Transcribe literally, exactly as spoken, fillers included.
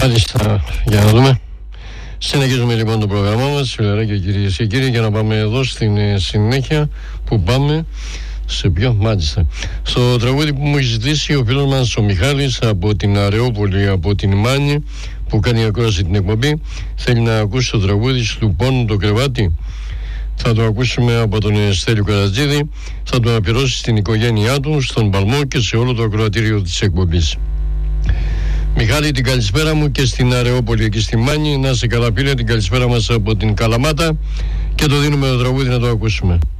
Μάλιστα, για να δούμε. Συνεχίζουμε λοιπόν το πρόγραμμά μας, φιλαράκια κυρίες και κύριοι, για να πάμε εδώ στην ε, συνέχεια που πάμε σε ποιο, μάλιστα. Στο τραγούδι που μου έχει ζητήσει ο φίλος μας ο Μιχάλης από την Αρεόπολη, από την Μάνη, που κάνει ακρόαση την εκπομπή. Θέλει να ακούσει το τραγούδι «Στου πόνου το κρεβάτι». Θα το ακούσουμε από τον Στέλιο Καρατζίδη. Θα το αφιερώσει στην οικογένειά του, στον Παλμό και σε όλο το ακροατήριο της εκπομπής. Μιχάλη, την καλησπέρα μου και στην Αρεόπολη και στη Μάνη. Να σε καλά, φίλε, την καλησπέρα μας από την Καλαμάτα, και το δίνουμε το τραγούδι να το ακούσουμε.